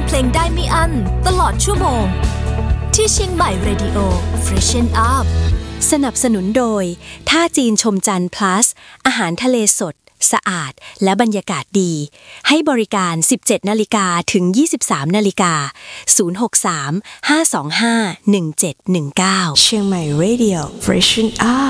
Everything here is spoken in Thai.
เพลงได้ไม่อั้นตลอดชั่วโมงที่เชียงใหม่ Radio Freshen Up สนับสนุนโดยท่าจีนชมจันทร์ plus อาหารทะเลสดสะอาดและบรรยากาศดีให้บริการ 17:00 นถึง 23:00 น063 525 1719 เชียงใหม่ Radio Freshen Up